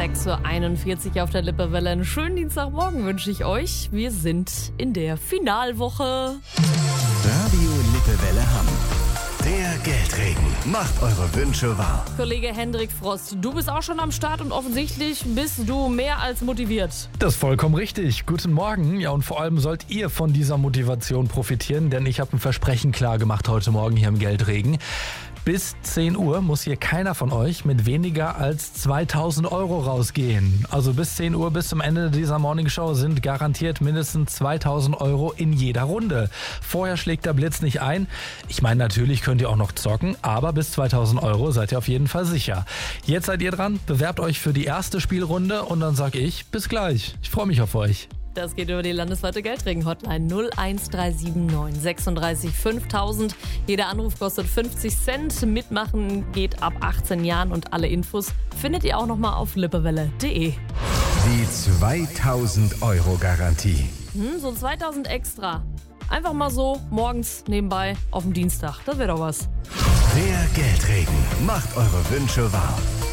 6:41 Uhr auf der Lippewelle. Einen schönen Dienstagmorgen wünsche ich euch. Wir sind in der Finalwoche. Radio Lippewelle Hamm. Der Geldregen macht eure Wünsche wahr. Kollege Hendrik Frost, du bist auch schon am Start und offensichtlich bist du mehr als motiviert. Das ist vollkommen richtig. Guten Morgen. Ja, und vor allem sollt ihr von dieser Motivation profitieren, denn ich habe ein Versprechen klar gemacht heute Morgen hier im Geldregen. Bis 10 Uhr muss hier keiner von euch mit weniger als 2000 Euro rausgehen. Also bis 10 Uhr, bis zum Ende dieser Morningshow sind garantiert mindestens 2000 Euro in jeder Runde. Vorher schlägt der Blitz nicht ein. Ich meine, natürlich könnt ihr auch noch zocken, aber bis 2000 Euro seid ihr auf jeden Fall sicher. Jetzt seid ihr dran, bewerbt euch für die erste Spielrunde und dann sag ich bis gleich. Ich freue mich auf euch. Das geht über die landesweite Geldregen-Hotline 01379 36 5000. Jeder Anruf kostet 50 Cent. Mitmachen geht ab 18 Jahren und alle Infos findet ihr auch nochmal auf lippewelle.de. Die 2000 Euro Garantie. So 2000 extra. Einfach mal so morgens nebenbei auf dem Dienstag. Das wäre doch was. Der Geldregen macht eure Wünsche wahr.